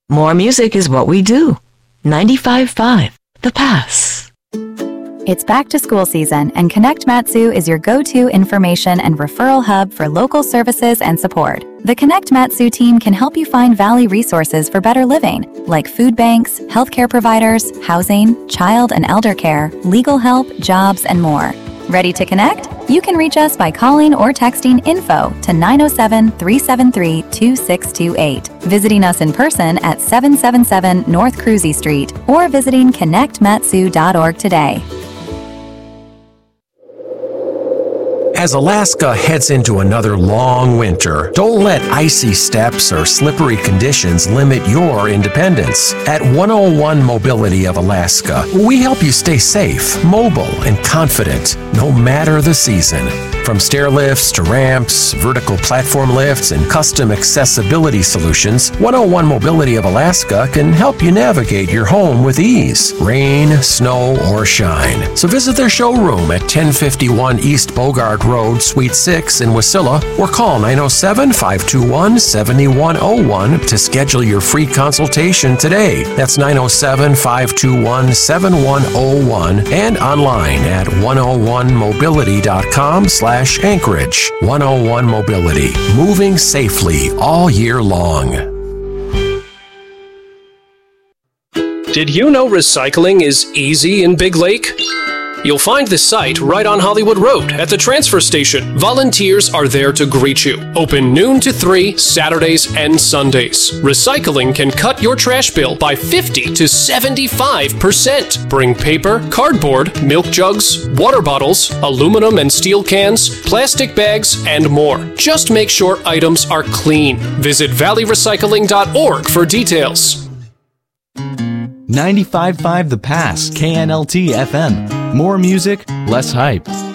More music is what we do. 95.5 The Pass. It's back to school season, and Connect Matsu is your go-to information and referral hub for local services and support. The Connect Matsu team can help you find Valley resources for better living, like food banks, healthcare providers, housing, child and elder care, legal help, jobs, and more. Ready to connect? You can reach us by calling or texting info to 907-373-2628, visiting us in person at 777 North Cruzy Street, or visiting connectmatsu.org today. As Alaska heads into another long winter, don't let icy steps or slippery conditions limit your independence. At 101 Mobility of Alaska, we help you stay safe, mobile, and confident, no matter the season. From stair lifts to ramps, vertical platform lifts, and custom accessibility solutions, 101 Mobility of Alaska can help you navigate your home with ease, rain, snow, or shine. So visit their showroom at 1051 East Bogart Road, Suite 6 in Wasilla, or call 907-521-7101 to schedule your free consultation today. That's 907-521-7101 and online at 101mobility.com/Anchorage. 101 Mobility, moving safely all year long. Did you know recycling is easy in Big Lake? You'll find the site right on Hollywood Road at the transfer station. Volunteers are there to greet you. Open noon to 3, Saturdays and Sundays. Recycling can cut your trash bill by 50 to 75%. Bring paper, cardboard, milk jugs, water bottles, aluminum and steel cans, plastic bags, and more. Just make sure items are clean. Visit valleyrecycling.org for details. 95.5 The Pass, KNLT FM. More music, less hype.